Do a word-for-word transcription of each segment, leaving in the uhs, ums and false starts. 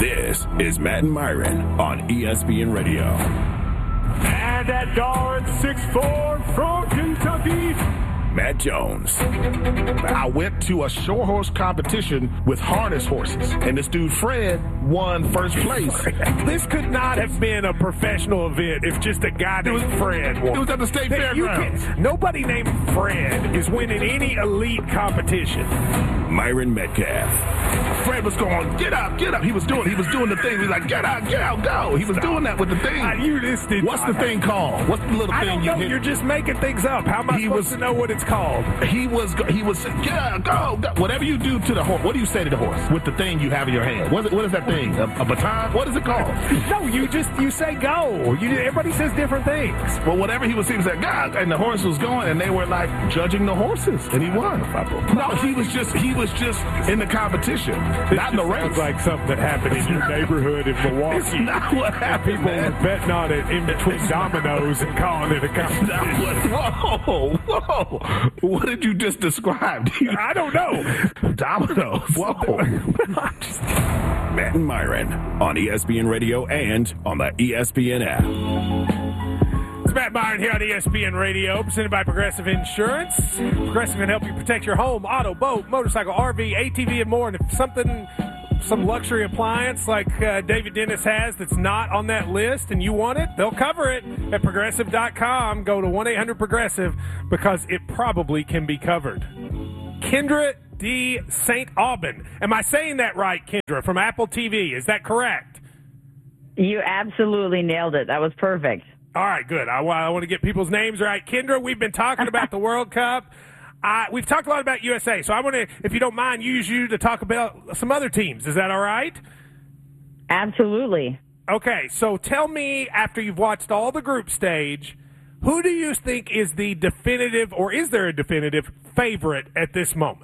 This is Matt and Myron on E S P N Radio. And at guard, six foot four from Kentucky, Matt Jones. I went to a short horse competition with harness horses, and this dude Fred won first place. This could not have been a professional event if just a guy named was, Fred won. It was at the state fairgrounds. Nobody named Fred is winning any elite competition. Myron Metcalf. Fred was going, get up, get up. He was doing, he was doing the thing. He was like, get out, get out, go. He was doing that with the thing. Uh, you just did What's the thing called? What's the little I thing don't you know. hit? You're just making things up. How am I He supposed was- to know what it's called? He was, he was, get out, go, go. Whatever you do to the horse, what do you say to the horse with the thing you have in your hand? What is, what is that thing? A, a baton? What is it called? No, you just, you say go. You, everybody says different things. Well, whatever he was saying, he said, God, and the horse was going, and they were like judging the horses, and he won. No, he was just, he was just in the competition, This not in the just race. sounds like something that happened in your neighborhood in Milwaukee. It's not what happened, People man. were betting on it in between dominoes and calling it a competition. Whoa, whoa. What did you just describe? I don't know. Dominoes. Whoa. Matt and Myron on E S P N Radio and on the E S P N app. It's Matt Myron here on E S P N Radio, presented by Progressive Insurance. Progressive can help you protect your home, auto, boat, motorcycle, R V, A T V, and more. And if something, some luxury appliance like uh, David Dennis has that's not on that list and you want it, they'll cover it at Progressive dot com. Go to one eight hundred Progressive because it probably can be covered. Kendra D. Saint Aubin. Am I saying that right, Kendra, from Apple T V? Is that correct? You absolutely nailed it. That was perfect. All right, good. I, I want to get people's names right. Kendra, we've been talking about the World Cup. Uh, we've talked a lot about U S A, so I want to, if you don't mind, use you to talk about some other teams. Is that all right? Absolutely. Okay, so tell me, after you've watched all the group stage, who do you think is the definitive, or is there a definitive, favorite at this moment?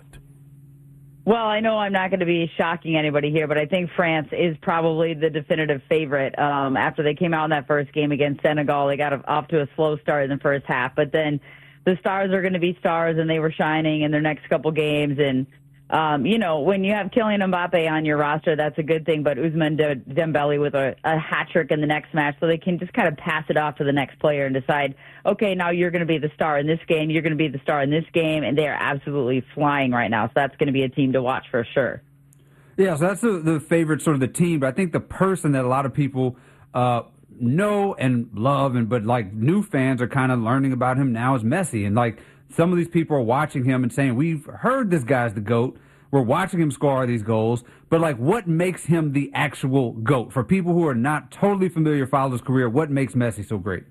Well, I know I'm not going to be shocking anybody here, but I think France is probably the definitive favorite. Um, after they came out in that first game against Senegal, they got off to a slow start in the first half, but then the stars are going to be stars, and they were shining in their next couple games. And, um, you know, when you have Kylian Mbappe on your roster, that's a good thing, but Ousmane Dembele with a, a hat trick in the next match, so they can just kind of pass it off to the next player and decide, okay, now you're going to be the star in this game, you're going to be the star in this game, and they are absolutely flying right now. So that's going to be a team to watch for sure. Yeah, so that's the, the favorite sort of the team, but I think the person that a lot of people uh, know and love, and but like new fans are kind of learning about him now is Messi. And like some of these people are watching him and saying, we've heard this guy's the GOAT. We're watching him score all these goals. But like, what makes him the actual GOAT? For people who are not totally familiar, follow his career, what makes Messi so great?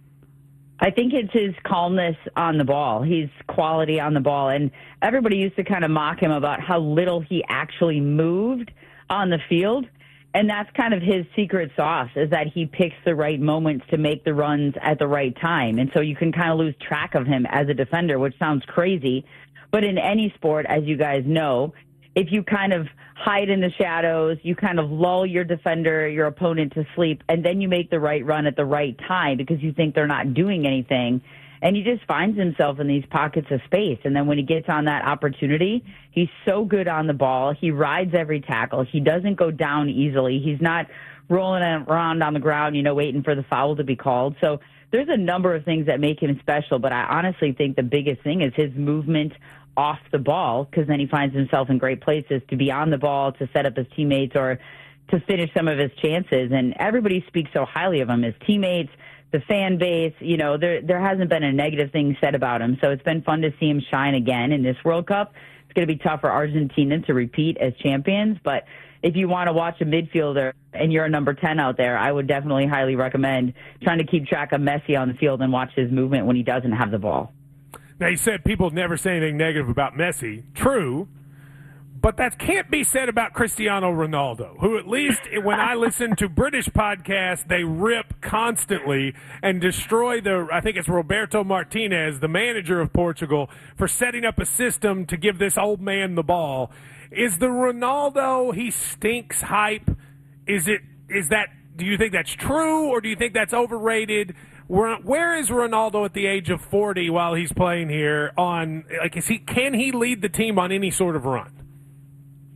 I think it's his calmness on the ball. He's quality on the ball. And everybody used to kind of mock him about how little he actually moved on the field. And that's kind of his secret sauce, is that he picks the right moments to make the runs at the right time. And so you can kind of lose track of him as a defender, which sounds crazy. But in any sport, as you guys know, if you kind of hide in the shadows, you kind of lull your defender, your opponent to sleep, and then you make the right run at the right time because you think they're not doing anything. And he just finds himself in these pockets of space. And then when he gets on that opportunity, he's so good on the ball. He rides every tackle. He doesn't go down easily. He's not rolling around on the ground, you know, waiting for the foul to be called. So there's a number of things that make him special. But I honestly think the biggest thing is his movement off the ball, because then he finds himself in great places to be on the ball, to set up his teammates, or to finish some of his chances. And everybody speaks so highly of him, his teammates, the fan base. You know, there there hasn't been a negative thing said about him. So it's been fun to see him shine again in this World Cup. It's going to be tough for Argentina to repeat as champions, but if you want to watch a midfielder and you're a number ten out there, I would definitely highly recommend trying to keep track of Messi on the field and watch his movement when he doesn't have the ball. Now, you said people never say anything negative about Messi. True. But that can't be said about Cristiano Ronaldo, who at least when I listen to British podcasts, they rip constantly and destroy the, I think it's Roberto Martinez, the manager of Portugal, for setting up a system to give this old man the ball. Is the Ronaldo, he stinks hype, is it, is that, do you think that's true, or do you think that's overrated? Where, where is Ronaldo at the age of forty while he's playing here on, like, is he, can he lead the team on any sort of run?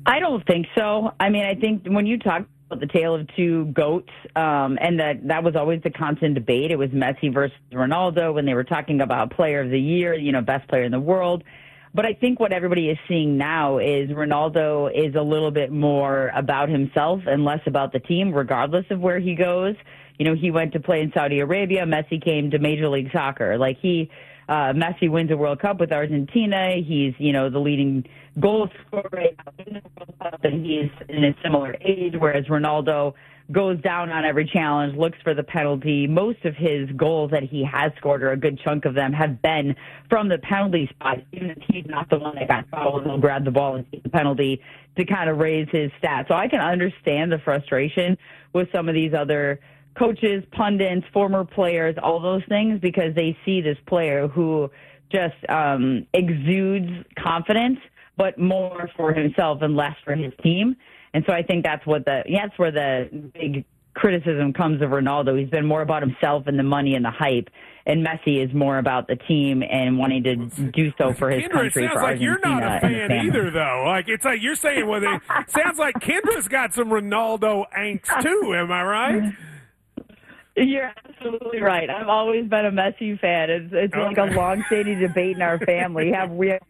I don't think so. I mean, I think when you talk about the tale of two goats, um, and that that was always the constant debate. It was Messi versus Ronaldo when they were talking about player of the year, you know, best player in the world. But I think what everybody is seeing now is Ronaldo is a little bit more about himself and less about the team, regardless of where he goes. You know, he went to play in Saudi Arabia. Messi came to Major League Soccer. Like he, uh, Messi wins a World Cup with Argentina. He's, you know, the leading goal scorer right now in the World Cup, and he's in a similar age, whereas Ronaldo goes down on every challenge, looks for the penalty. Most of his goals that he has scored, or a good chunk of them, have been from the penalty spot. Even if he's not the one that got fouled, he'll grab the ball and take the penalty to kind of raise his stats. So I can understand the frustration with some of these other coaches, pundits, former players, all those things, because they see this player who just um, exudes confidence, but more for himself and less for his team. And so I think that's what the yeah, that's where the big criticism comes of Ronaldo. He's been more about himself and the money and the hype, and Messi is more about the team and wanting to do so for his Kendra, country. It sounds for like you're not a fan and either, though. Like it's like you're saying, well, it sounds like Kendra's got some Ronaldo angst too. Am I right? You're absolutely right. I've always been a Messi fan. It's it's okay. Like a long-standing debate in our family. We have we have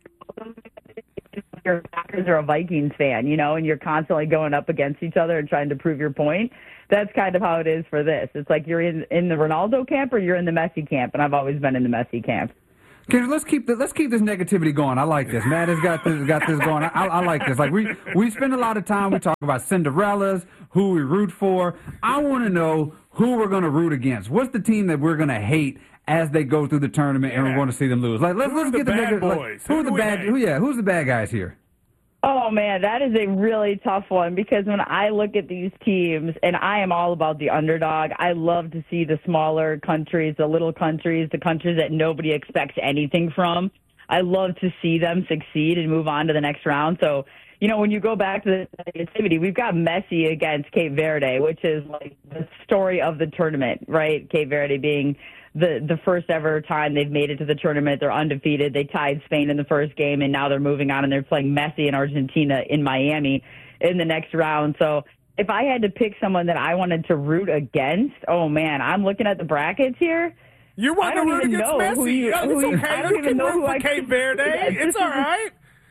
you're a Packers or a Vikings fan, you know, and you're constantly going up against each other and trying to prove your point. That's kind of how it is for this. It's like you're in in the Ronaldo camp or you're in the Messi camp, and I've always been in the Messi camp. Okay, let's keep the, let's keep this negativity going. I like this. Matt has got this got this going. I, I like this. Like we we spend a lot of time we talk about Cinderellas, who we root for. I want to know who we're going to root against. What's the team that we're going to hate as they go through the tournament, and we're going to see them lose? Like let's who let's are the get the bad negative. boys? Like, who, who are the bad? hate? Who yeah? Who's the bad guys here? Oh, man, that is a really tough one, because when I look at these teams, and I am all about the underdog, I love to see the smaller countries, the little countries, the countries that nobody expects anything from. I love to see them succeed and move on to the next round. So, you know, when you go back to the negativity, we've got Messi against Cape Verde, which is like the story of the tournament, right? Cape Verde being the the first ever time they've made it to the tournament. They're undefeated. They tied Spain in the first game, and now they're moving on, and they're playing Messi in Argentina in Miami in the next round. So if I had to pick someone that I wanted to root against, oh, man, I'm looking at the brackets here. You want to root against Messi? You, yeah, it's you, okay. I don't You even can know root who for I Cape Verde. Yeah, it's all right.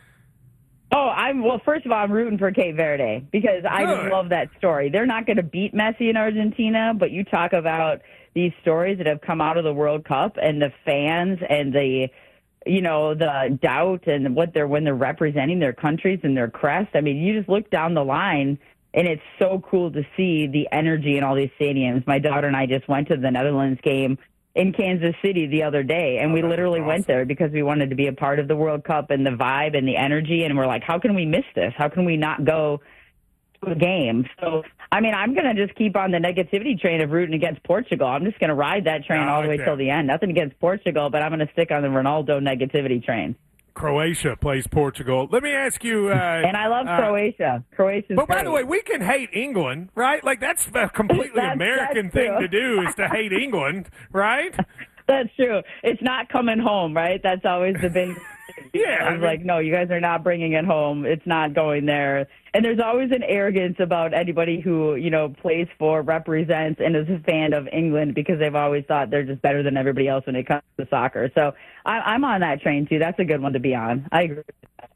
Oh, I'm well. First of all, I'm rooting for Cape Verde because I Good. just love that story. They're not going to beat Messi in Argentina, but you talk about these stories that have come out of the World Cup and the fans and the, you know, the doubt and what they're when they're representing their countries and their crest. I mean, you just look down the line, and it's so cool to see the energy in all these stadiums. My daughter and I just went to the Netherlands game in Kansas City the other day, and oh, we literally awesome. went there because we wanted to be a part of the World Cup and the vibe and the energy, and we're like, how can we miss this? How can we not go to a game? So, I mean, I'm going to just keep on the negativity train of rooting against Portugal. I'm just going to ride that train all the way till the end. Nothing against Portugal, but I'm going to stick on the Ronaldo negativity train. Croatia plays Portugal. Let me ask you. Uh, and I love uh, Croatia. Croatia's But by great. the way, we can hate England, right? Like that's a completely that's, American that's thing true. to do is to hate England, right? That's true. It's not coming home, right? That's always the big. Yeah, I was I mean, like, no, you guys are not bringing it home. It's not going there. And there's always an arrogance about anybody who, you know, plays for, represents, and is a fan of England because they've always thought they're just better than everybody else when it comes to soccer. So I, I'm on that train, too. That's a good one to be on. I agree with that.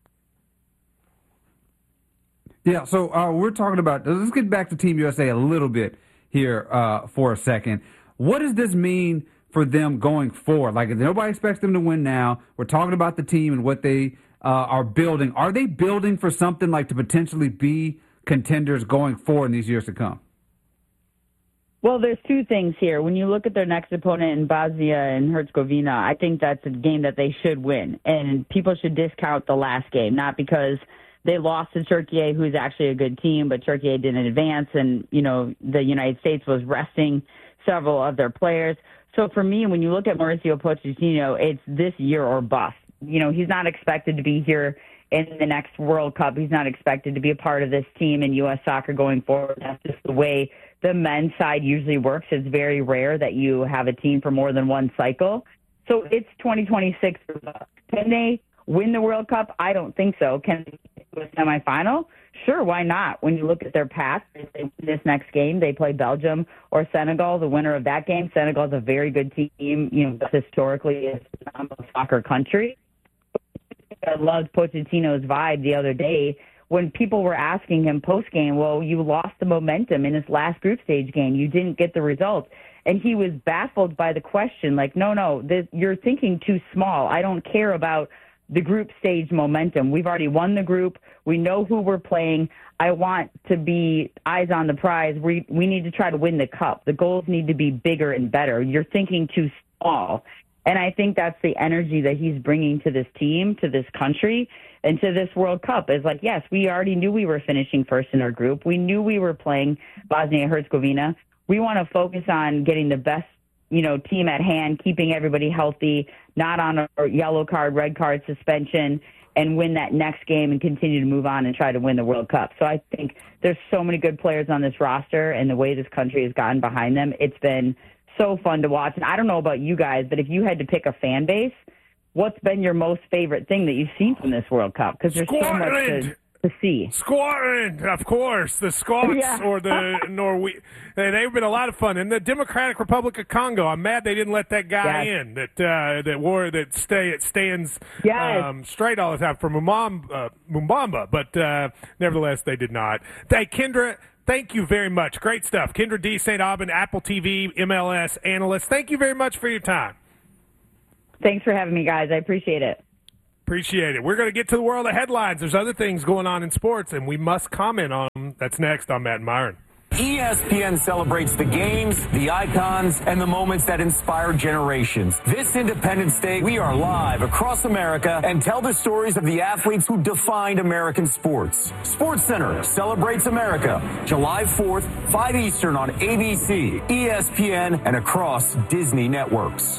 Yeah, so uh, we're talking about, let's get back to Team U S A a little bit here uh, for a second. What does this mean for them going forward? Like, if nobody expects them to win now, we're talking about the team and what they uh, are building. Are they building for something like to potentially be contenders going forward in these years to come? Well, there's two things here. When you look at their next opponent in Bosnia and Herzegovina, I think that's a game that they should win. And people should discount the last game, not because they lost to Turkey, who's actually a good team, but Turkey didn't advance, and, you know, the United States was resting several of their players. So for me, when you look at Mauricio Pochettino, it's this year or bust. You know, he's not expected to be here in the next World Cup. He's not expected to be a part of this team in U S soccer going forward. That's just the way the men's side usually works. It's very rare that you have a team for more than one cycle. So it's twenty twenty-six. Can they win the World Cup? I don't think so. Can they to a semifinal? Sure, why not? When you look at their path, if they win this next game, they play Belgium or Senegal. The winner of that game, Senegal is a very good team. You know, historically, it's a soccer country. I loved Pochettino's vibe the other day when people were asking him post-game, well, you lost the momentum in this last group stage game. You didn't get the results. And he was baffled by the question, like, no, no, this, you're thinking too small. I don't care about the group stage momentum. We've already won the group. We know who we're playing. I want to be eyes on the prize. We, we need to try to win the cup. The goals need to be bigger and better. You're thinking too small. And I think that's the energy that he's bringing to this team, to this country, and to this World Cup. Is like, yes, we already knew we were finishing first in our group. We knew we were playing Bosnia-Herzegovina. We want to focus on getting the best, you know, team at hand, keeping everybody healthy, not on a yellow card, red card suspension, and win that next game and continue to move on and try to win the World Cup. So I think there's so many good players on this roster, and the way this country has gotten behind them, it's been so fun to watch. And I don't know about you guys, but if you had to pick a fan base, what's been your most favorite thing that you've seen from this World Cup? Because there's so much to, to see. Scotland, of course. The Scots Yeah. or the Norwe. They've been a lot of fun. And the Democratic Republic of Congo, I'm mad they didn't let that guy Yes. in that uh, that wore that stay it stands Yes. um, straight all the time for Mumbamba, uh, Mumbamba. But uh, nevertheless, they did not. Hey, Kendra, thank you very much. Great stuff. Kendra D. Saint Aubin, Apple T V, M L S analyst. Thank you very much for your time. Thanks for having me, guys. I appreciate it. Appreciate it. We're going to get to the world of headlines. There's other things going on in sports, and we must comment on them. That's next on Matt and Myron. E S P N celebrates the games, the icons, and the moments that inspire generations. This Independence Day, we are live across America and tell the stories of the athletes who defined American sports. SportsCenter celebrates America, July fourth, five Eastern on A B C, E S P N, and across Disney networks.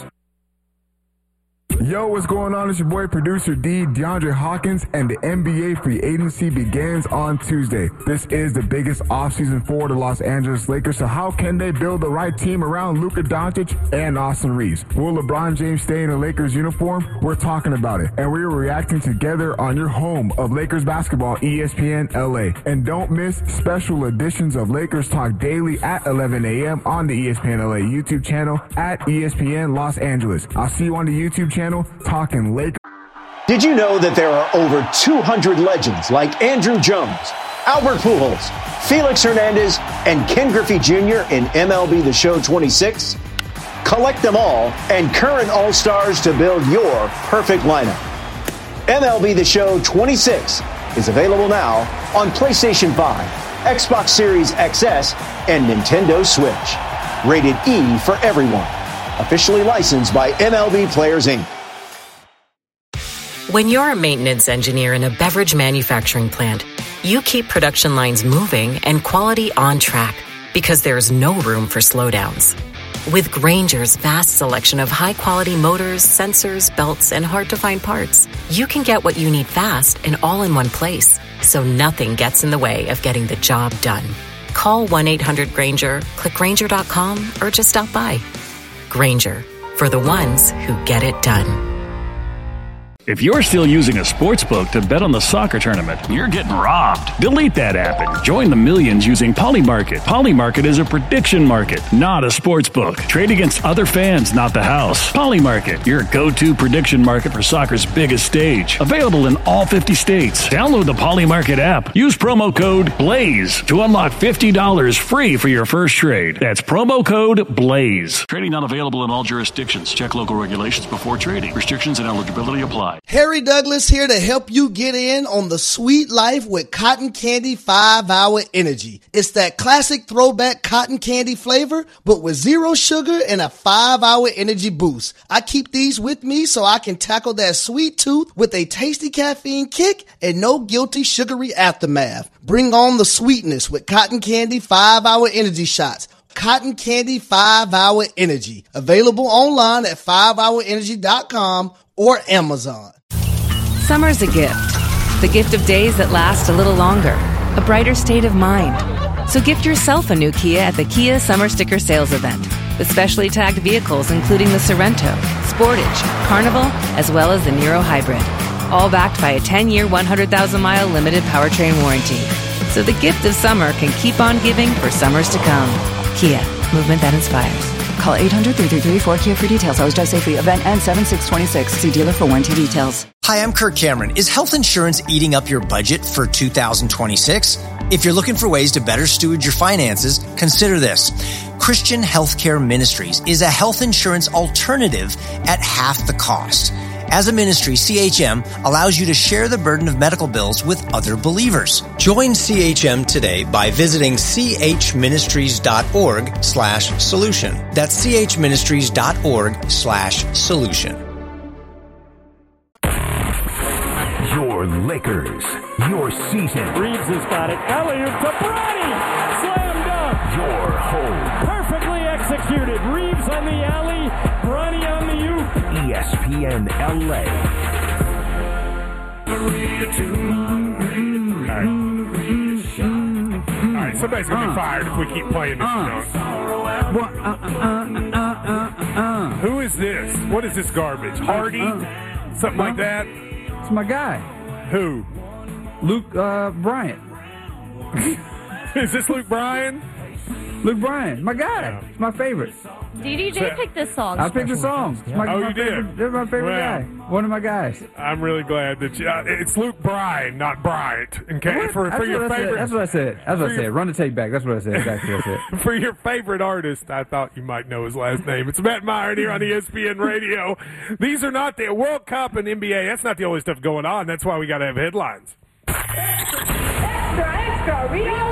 Yo, what's going on? It's your boy, producer D, DeAndre Hawkins, and the N B A free agency begins on Tuesday. This is the biggest offseason for the Los Angeles Lakers, so how can they build the right team around Luka Doncic and Austin Reeves? Will LeBron James stay in a Lakers uniform? We're talking about it, and we're reacting together on your home of Lakers basketball, E S P N L A. And don't miss special editions of Lakers Talk daily at eleven a.m. on the E S P N L A YouTube channel at E S P N Los Angeles. I'll see you on the YouTube channel. Talking Lakers. Did you know that there are over two hundred legends like Andrew Jones, Albert Pujols, Felix Hernandez, and Ken Griffey Junior in M L B The Show twenty-six? Collect them all and current All-Stars to build your perfect lineup. M L B The Show twenty-six is available now on PlayStation five, Xbox Series X S, and Nintendo Switch. Rated E for everyone. Officially licensed by M L B Players, Incorporated. When you're a maintenance engineer in a beverage manufacturing plant, you keep production lines moving and quality on track because there's no room for slowdowns. With Grainger's vast selection of high-quality motors, sensors, belts, and hard-to-find parts, you can get what you need fast and all in one place, so nothing gets in the way of getting the job done. Call one eight hundred Grainger, click Grainger dot com, or just stop by. Grainger, for the ones who get it done. If you're still using a sports book to bet on the soccer tournament, you're getting robbed. Delete that app and join the millions using Polymarket. Polymarket is a prediction market, not a sports book. Trade against other fans, not the house. Polymarket, your go-to prediction market for soccer's biggest stage. Available in all fifty states. Download the Polymarket app. Use promo code BLAZE to unlock fifty dollars free for your first trade. That's promo code BLAZE. Trading not available in all jurisdictions. Check local regulations before trading. Restrictions and eligibility apply. Harry Douglas here to help you get in on the sweet life with Cotton Candy five hour Energy. It's that classic throwback cotton candy flavor, but with zero sugar and a five hour energy boost. I keep these with me so I can tackle that sweet tooth with a tasty caffeine kick and no guilty sugary aftermath. Bring on the sweetness with Cotton Candy five hour Energy shots. Cotton Candy five hour Energy. Available online at five hour energy dot com or Amazon. Summer's a gift. The gift of days that last a little longer. A brighter state of mind. So gift yourself a new Kia at the Kia Summer Sticker Sales Event. With specially tagged vehicles including the Sorrento, Sportage, Carnival, as well as the Niro Hybrid. All backed by a ten-year, one hundred thousand mile limited powertrain warranty. So the gift of summer can keep on giving for summers to come. Kia, movement that inspires. Call eight hundred, three three three, four K I A for details. Always drive safely. Event ends seven six twenty-six. See dealer for warranty details. Hi, I'm Kirk Cameron. Is health insurance eating up your budget for two thousand twenty-six? If you're looking for ways to better steward your finances, consider this. Christian Healthcare Ministries is a health insurance alternative at half the cost. As a ministry, C H M allows you to share the burden of medical bills with other believers. Join C H M today by visiting chministries.org slash solution. That's chministries.org slash solution. Your Lakers, your season. Reeves has got it. Alley-oop to Bronny. Slam dunk. Your home. Perfectly executed. Reeves on the alley. Bronny on the oop. E S P N L A. All right, somebody's going to be fired if we keep playing this song. Who is this? What is this garbage? Hardy? Something like that? It's my guy. Who? Luke uh, Bryant. Is this Luke Bryan? Luke Bryan, my guy. It's my favorite. D D J picked this song. I picked the song. It's my, Oh, my you favorite, did? They're my favorite Well, guy. One of my guys. I'm really glad that you, uh, it's Luke Bryan, not Bryant. Okay, What? for, That's for your what I said. favorite. That's what I said. That's what for I said. your- Run the tape back. That's what I said. Exactly. That's it. For your favorite artist, I thought you might know his last name. It's Matt Myron here on E S P N Radio. These are not the World Cup and N B A. That's not the only stuff going on. That's why we got to have headlines. Extra, extra, Rio.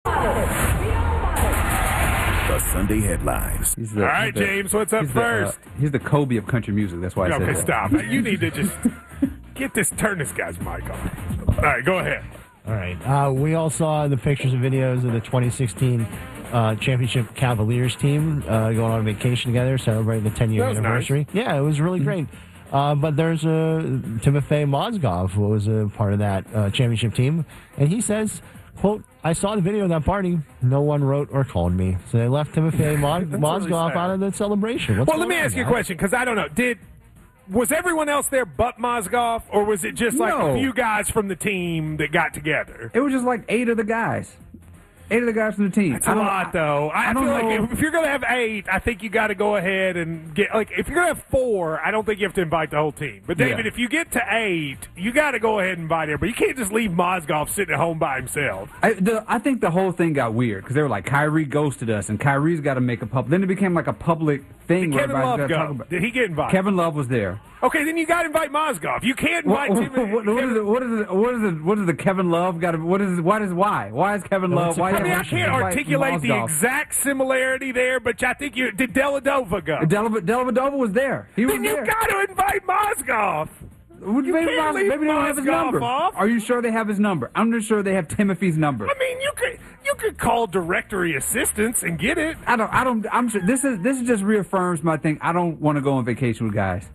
The Sunday headlines. He's the, All right, he's the- James, what's up he's the, uh, first? he's the Kobe of country music. That's why I said Okay, that. stop. You need to just get this, turn this guy's mic on. All right, go ahead. All right. Uh, we all saw the pictures and videos of the twenty sixteen uh, championship Cavaliers team uh, going on vacation together, celebrating the ten-year That was anniversary. nice. Yeah, it was really great. Uh, but there's a Timofey Mozgov, who was a part of that uh, championship team, and he says, quote, I saw the video of that party. No one wrote or called me. So they left Timofey Mo- That's really Mozgov sad. out of the celebration. What's Well, let going me on, ask you a guys? question, because I don't know. Did was everyone else there but Mozgov, or was it just like No. a few guys from the team that got together? It was just like eight of the guys. Eight of the guys from the team. That's a I don't- lot, though. I, I don't feel like know. if, if you're going to have eight, I think you got to go ahead and get like if you're going to have four, I don't think you have to invite the whole team. But David, Yeah. if you get to eight, you got to go ahead and invite everybody. You can't just leave Mozgov sitting at home by himself. I, the, I think the whole thing got weird because they were like, Kyrie ghosted us, and Kyrie's got to make a public. Then it became like a public thing. Did where Kevin everybody's Love gotta go? talk about- Did he get invited? Kevin Love was there. Okay, then you got to invite Mozgov. You can't invite What, him. what, what, is it, what is it? What is it? What is the Kevin Love got? to What is? What is why? Why is Kevin No, Love? it's a Why? I mean, I you can't invite articulate the Mozgov? exact similarity there, but I think you did. Deladova go? Delava- Delavadova was there. He was Then there. you got to invite Mozgov. Maybe, You can't Mos- leave maybe they don't have his Mozgov number. off. Are you sure they have his number? I'm not sure they have Timothy's number. I mean, you could you could call directory assistance and get it. I don't. I don't. I'm sure this is this just reaffirms my thing. I don't want to go on vacation with guys.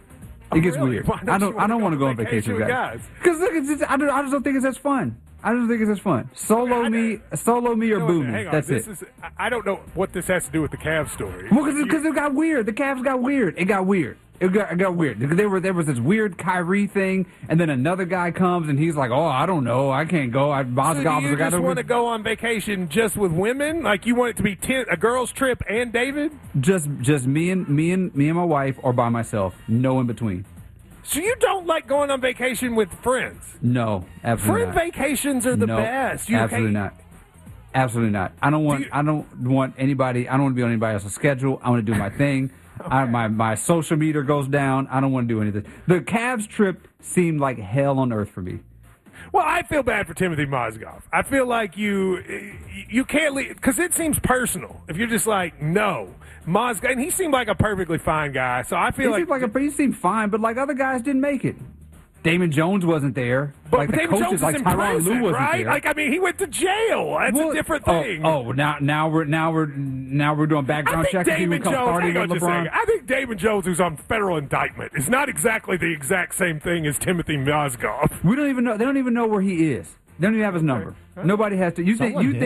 It Oh, gets really? weird. Why don't I don't. you I wanna don't go want to go on on vacation with guys. guys? Because look, it's just, I, don't, I just don't think it's as fun. I just think it's as fun. Solo I- me, solo me, or No, boo hang me. on. That's this it. Is, I- I don't know what this has to do with the Cavs story. Well, because it got weird. The Cavs got weird. It got weird. It got, it got weird. There were there was this weird Kyrie thing, and then another guy comes and he's like, "Oh, I don't know, I can't go." I So Mozgov do was you the guy just that want to was- go on vacation just with women? Like you want it to be ten, a girls' trip and David? just just me and me and me and my wife, or by myself. No in between. So you don't like going on vacation with friends? No, absolutely Friend not. vacations are the no, best. You absolutely hate- not. Absolutely not. I don't want. Do you- I don't want anybody. I don't want to be on anybody else's schedule. I want to do my thing. I, my my social meter goes down. I don't want to do anything. The Cavs trip seemed like hell on earth for me. Well, I feel bad for Timothy Mozgov. I feel like you you can't leave because it seems personal. If you're just like no Mozgov, and he seemed like a perfectly fine guy, so I feel He like. seemed like a, he seemed fine, but like other guys didn't make it. Damon Jones wasn't there. But like the David coaches, Jones like is in Tyronn prison, Lue wasn't right? there. Like I mean, he went to jail. That's Well, a different oh, thing. Oh, now now we're now we're now we're doing I background think checks. if he Damon would come Jones. partying Hang on with just a LeBron. second. I think Damon Jones, who's on federal indictment, is not exactly the exact same thing as Timothy Mozgov. We don't even know. They don't even know where he is. They don't even have his number. Nobody has to. You think? Someone You did. think?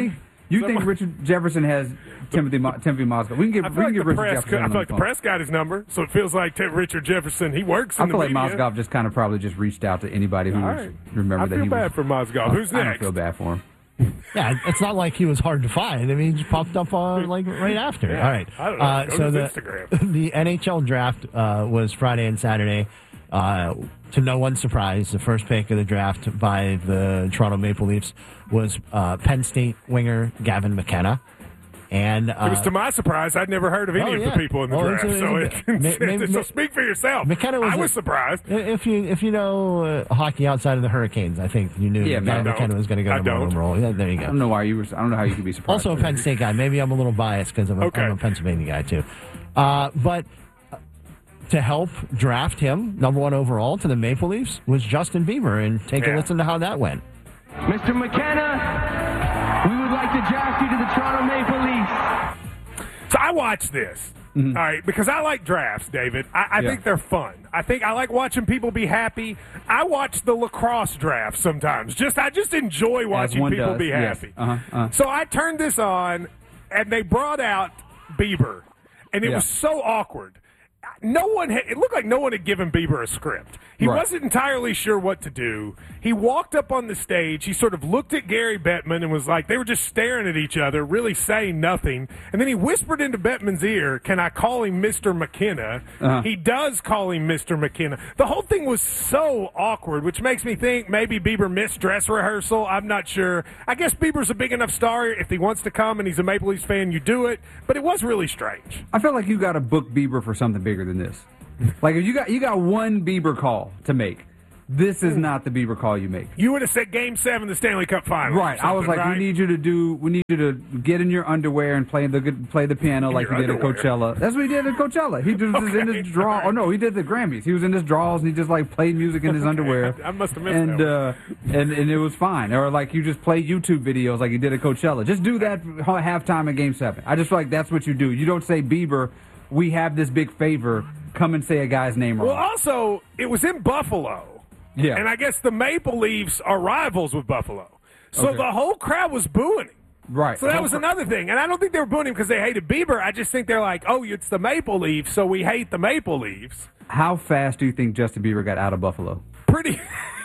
You think Richard Jefferson has Timothy Mo- Timothy Mozgov? We can get I we feel can like get the Richard press. Jefferson. I on feel like the the phone. press got his number, so it feels like T- Richard Jefferson. He works. In I feel the like media. Mozgov just kind of probably just reached out to anybody who All was, right. remember I that feel he bad was. for Mozgov. Uh, Who's I next? don't feel bad for him. Yeah, it's not like he was hard to find. I mean, he just popped up on like right after. Yeah, All right. I don't know. Uh, Go so to the his Instagram. the N H L draft uh, was Friday and Saturday. Uh, to no one's surprise, the first pick of the draft by the Toronto Maple Leafs was uh, Penn State winger Gavin McKenna. And uh, it was to my surprise. I'd never heard of any oh, of yeah. the people in the Oh, draft. it's a- so, it's a- it, may- maybe- so speak for yourself. McKenna was I was a- surprised. If you if you know uh, hockey outside of the Hurricanes, I think you knew Yeah, that man, I McKenna don't. was going to go I to don't. Modern role. Yeah, there you I go. don't know why you were. I don't know how you could be surprised. Also a Penn State guy. Maybe I'm a little biased because I'm, a- Okay. I'm a Pennsylvania guy too. Uh, but uh, to help draft him, number one overall to the Maple Leafs, was Justin Bieber. And take a Yeah. listen to how that went. Mister McKenna, we would like to draft you to the Toronto Maple Leafs. So I watch this, all right, because I like drafts, David. I, I Yeah. think they're fun. I think I like watching people be happy. I watch the lacrosse draft sometimes. Just I just enjoy watching one people does, be yes. happy. Uh-huh, uh-huh. So I turned this on, and they brought out Bieber, and it Yeah. was so awkward. No one had, it looked like no one had given Bieber a script. He Right. wasn't entirely sure what to do. He walked up on the stage. He sort of looked at Gary Bettman and was like, they were just staring at each other, really saying nothing. And then he whispered into Bettman's ear, can I call him Mister McKenna? Uh-huh. He does call him Mister McKenna. The whole thing was so awkward, which makes me think maybe Bieber missed dress rehearsal. I'm not sure. I guess Bieber's a big enough star. If he wants to come and he's a Maple Leafs fan, you do it. But it was really strange. I feel like you got to book Bieber for something bigger than this. Like if you got you got one Bieber call to make, this is not the Bieber call you make. You would have said Game Seven, of the Stanley Cup Final. or Right. I was something, like, right? we need you to do. We need you to get in your underwear and play the play the piano In like you your did underwear. at Coachella. That's what he did at Coachella. He just was in his draw. Oh no, he did the Grammys. He was in his draws and he just like played music in his underwear. I must have missed and that uh, and and it was fine. Or like you just play YouTube videos like you did at Coachella. Just do that ha- halftime at Game Seven. I just feel like that's what you do. You don't say Bieber, we have this big favor. Come and say a guy's name wrong. Well, also, it was in Buffalo. Yeah. And I guess the Maple Leafs are rivals with Buffalo. So Okay. the whole crowd was booing him. Right. So that was another thing. And I don't think they were booing him because they hated Bieber. I just think they're like, oh, it's the Maple Leafs, so we hate the Maple Leafs. How fast do you think Justin Bieber got out of Buffalo? Pretty.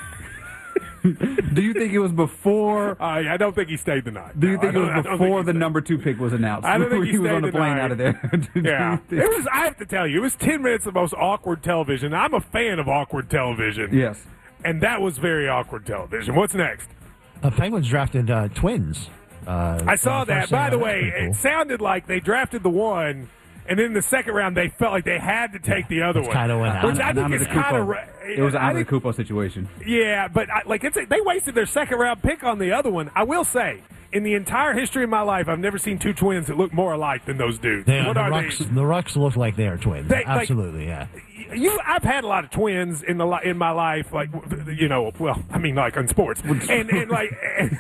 Do you think it was before? Uh, I don't think he stayed the night. Do you No, think I it don't- I was don't before think the he number two pick was announced? I don't think he, he was stayed on the the plane night. out of there. Yeah, it was. I have to tell you, it was ten minutes of the most awkward television. I'm a fan of awkward television. Yes, and that was very awkward television. What's next? The Penguins drafted uh, twins. Uh, I saw uh, that. first By thing. the That's way, pretty cool. it sounded like they drafted the one, and then in the second round they felt like they had to take the other That's one. kinda what Which I An think Ana is de Cupo. kind of. It was an Ana de Cupo situation. Yeah, but I, like it's a, they wasted their second round pick on the other one. I will say, in the entire history of my life, I've never seen two twins that look more alike than those dudes. They, what the are Rucks, they? the Rucks look like they are twins. They- like- Absolutely, yeah. You, I've had a lot of twins in the li- in my life, like you know, well, I mean, like on sports, and and like, and,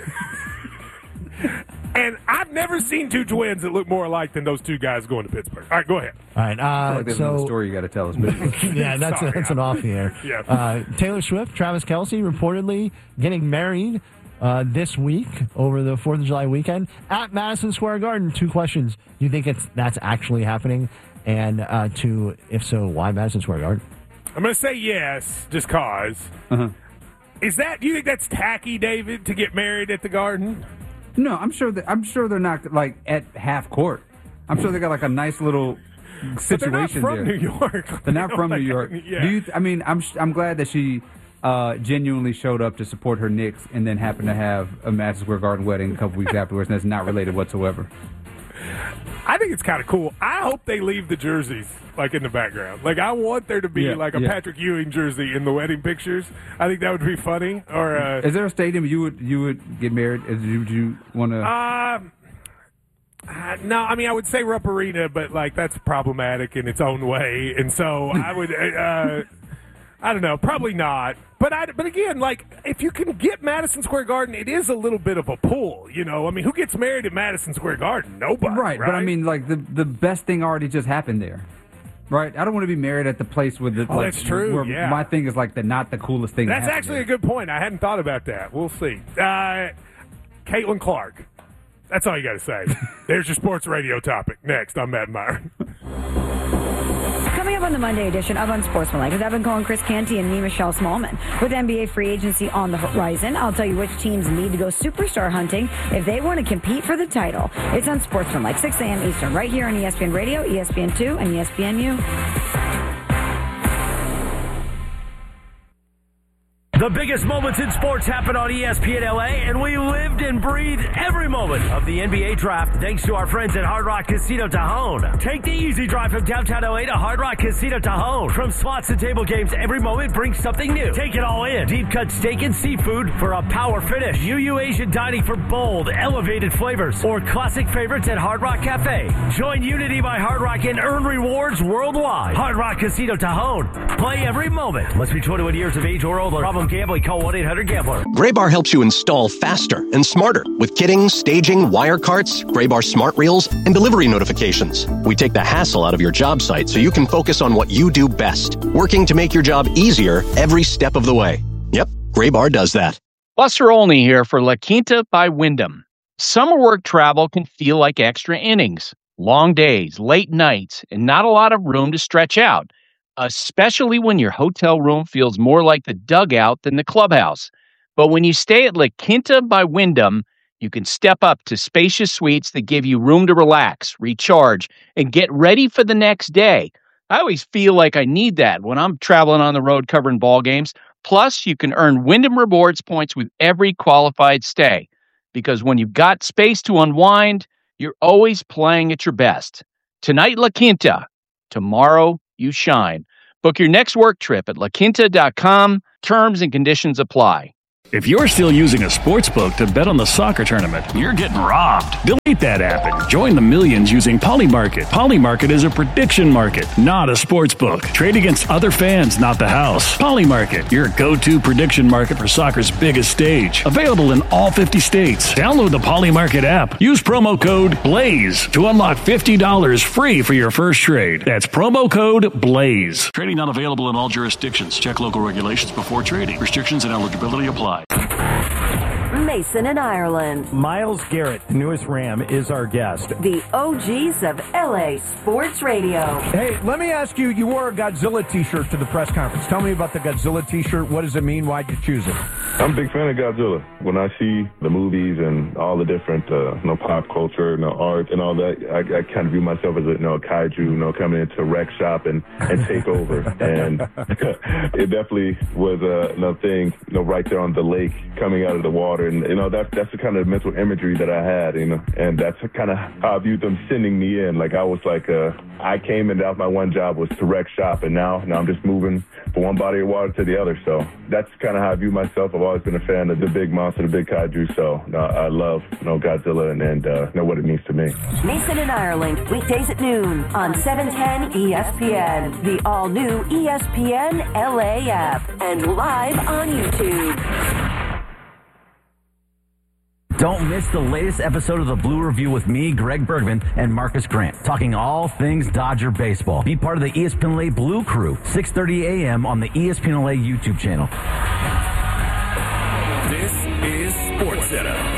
and I've never seen two twins that look more alike than those two guys going to Pittsburgh. All right, go ahead. All right. Uh, I feel like there's so, another story you got to tell us. But yeah, that's Sorry, a, that's an off the air. Yeah. Uh, Taylor Swift, Travis Kelce reportedly getting married uh, this week over the Fourth of July weekend at Madison Square Garden. Two questions: do you think it's that's actually happening? And uh, two, if so, why Madison Square Garden? I'm going to say yes, just cause. Uh-huh. Is that? Do you think that's tacky, David, to get married at the Garden? No, I'm sure that I'm sure they're not like at half court. I'm sure they got like a nice little But they're not situation from there. New York. They're not from New York. Yeah. Do you? I mean, I'm I'm glad that she uh, genuinely showed up to support her Knicks, and then happened to have a Madison Square Garden wedding a couple weeks afterwards, and that's not related whatsoever. I think it's kind of cool. I hope they leave the jerseys like in the background. Like I want there to be Yeah, like a yeah. Patrick Ewing jersey in the wedding pictures. I think that would be funny. Or uh, Is there a stadium you would you would get married? Is, would you want to? uh, uh, no, I mean I would say Rupp Arena, but like that's problematic in its own way, and so I would. Uh, I don't know, probably not. But I, but again, like if you can get Madison Square Garden, it is a little bit of a pull, you know. I mean, who gets married at Madison Square Garden? Nobody, right, right? but I mean, like the the best thing already just happened there. Right, I don't want to be married at the place with the. Oh, like, that's true, Where yeah. my thing is like the not the coolest thing. That's that actually happened a good point. I hadn't thought about that. We'll see. Uh, Caitlin Clark. That's all you got to say. There's your sports radio topic. Next, I'm Matt Myron. Coming up on the Monday edition of Unsportsmanlike is Evan Cohen, Chris Canty, and me, Michelle Smallman. With N B A free agency on the horizon, I'll tell you which teams need to go superstar hunting if they want to compete for the title. It's Unsportsmanlike, six a.m. Eastern, right here on E S P N Radio, E S P N two, and E S P N U. The biggest moments in sports happen on E S P N L A, and we lived and breathed every moment of the N B A draft thanks to our friends at Hard Rock Casino Tajon. Take the easy drive from downtown L A to Hard Rock Casino Tajon. From slots and table games, every moment brings something new. Take it all in. Deep cut steak and seafood for a power finish. U U Asian dining for bold, elevated flavors. Or classic favorites at Hard Rock Cafe. Join Unity by Hard Rock and earn rewards worldwide. Hard Rock Casino Tajon. Play every moment. Must be twenty-one years of age or older. Problem gambling, call one eight hundred gambler. Graybar helps you install faster and smarter with kitting, staging, wire carts, Graybar smart reels, and delivery notifications. We take the hassle out of your job site so you can focus on what you do best, working to make your job easier every step of the way. Yep, Graybar does that. Buster Olney here for La Quinta by Wyndham. Summer work travel can feel like extra innings, long days, late nights, and not a lot of room to stretch out, especially when your hotel room feels more like the dugout than the clubhouse. But when you stay at La Quinta by Wyndham, you can step up to spacious suites that give you room to relax, recharge, and get ready for the next day. I always feel like I need that when I'm traveling on the road covering ball games. Plus, you can earn Wyndham Rewards points with every qualified stay. Because when you've got space to unwind, you're always playing at your best. Tonight, La Quinta. Tomorrow, you shine. Book your next work trip at la quinta dot com. Terms and conditions apply. If you're still using a sportsbook to bet on the soccer tournament, you're getting robbed. Delete that app and join the millions using Polymarket. Polymarket is a prediction market, not a sportsbook. Trade against other fans, not the house. Polymarket, your go-to prediction market for soccer's biggest stage. Available in all fifty states. Download the Polymarket app. Use promo code BLAZE to unlock fifty dollars free for your first trade. That's promo code BLAZE. Trading not available in all jurisdictions. Check local regulations before trading. Restrictions and eligibility apply. Mason in Ireland. Myles Garrett, the newest Ram, is our guest. The O Gs of L A Sports Radio. Hey, let me ask you, you wore a Godzilla t-shirt to the press conference. Tell me about the Godzilla t-shirt. What does it mean? Why'd you choose it? I'm a big fan of Godzilla. When I see the movies and all the different, uh, you know, pop culture, you know, art and all that, I, I kind of view myself as a, you know, a kaiju, you know, coming into a wreck shop and, and take over. And it definitely was uh, another thing, you know, right there on the lake coming out of the water. And, you know, that, that's the kind of mental imagery that I had, you know, and that's kind of how I viewed them sending me in. Like, I was like, uh, I came and that was my one job was to wreck shop. And now, now I'm just moving from one body of water to the other. So that's kind of how I view myself. I've always been a fan of the big monster, the big kaiju. So uh, I love, you know, Godzilla and, and uh, know what it means to me. Mason in Ireland, weekdays at noon on seven ten E S P N, the all-new E S P N L A app, and live on YouTube. Don't miss the latest episode of the Blue Review with me, Greg Bergman, and Marcus Grant, talking all things Dodger baseball. Be part of the E S P N L A Blue Crew, six thirty a.m. on the E S P N L A YouTube channel. This is SportsCenter.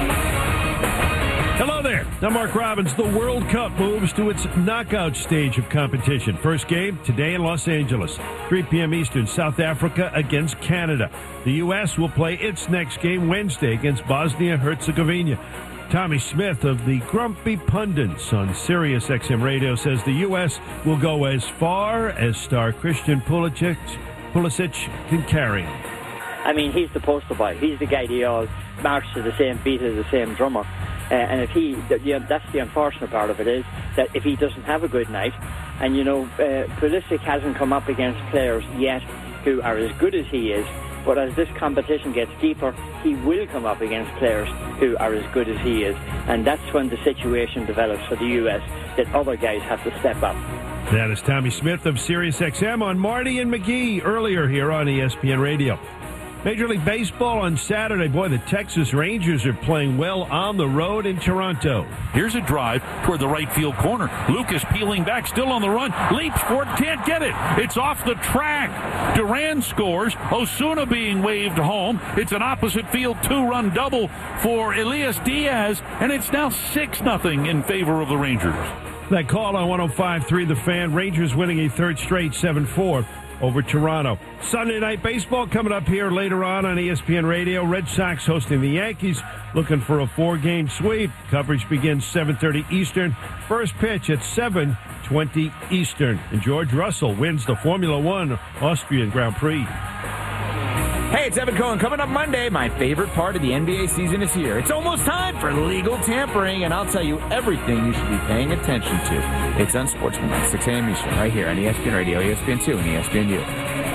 Hello there. I'm Mark Robbins. The World Cup moves to its knockout stage of competition. First game today in Los Angeles, three p.m. Eastern, South Africa against Canada. The U S will play its next game Wednesday against Bosnia-Herzegovina. Tommy Smith of the Grumpy Pundits on Sirius X M Radio says the U S will go as far as star Christian Pulisic, Pulisic can carry. I mean, he's the poster boy. He's the guy that all marches to the same beat as the same drummer. Uh, and if he, you know, that's the unfortunate part of it, is that if he doesn't have a good night, and you know, uh, Pulisic hasn't come up against players yet who are as good as he is, but as this competition gets deeper, he will come up against players who are as good as he is, and that's when the situation develops for the U S, that other guys have to step up. That is Tommy Smith of Sirius X M on Marty and McGee earlier here on E S P N Radio. Major League Baseball on Saturday. Boy, the Texas Rangers are playing well on the road in Toronto. Here's a drive toward the right field corner. Lucas peeling back, still on the run. Leaps for it, can't get it. It's off the track. Duran scores. Osuna being waved home. It's an opposite field two-run double for Elias Diaz, and it's now six nothing in favor of the Rangers. That call on one oh five point three The Fan. Rangers winning a third straight seven four. Over Toronto. Sunday Night Baseball coming up here later on on E S P N Radio. Red Sox hosting the Yankees, looking for a four-game sweep. Coverage begins seven thirty Eastern. First pitch at seven twenty Eastern. And George Russell wins the Formula One Austrian Grand Prix. Hey, it's Evan Cohen. Coming up Monday, my favorite part of the N B A season is here. It's almost time for legal tampering, and I'll tell you everything you should be paying attention to. It's Unsportsmanlike, six a.m. Eastern, right here on E S P N Radio, E S P N two, and E S P N U.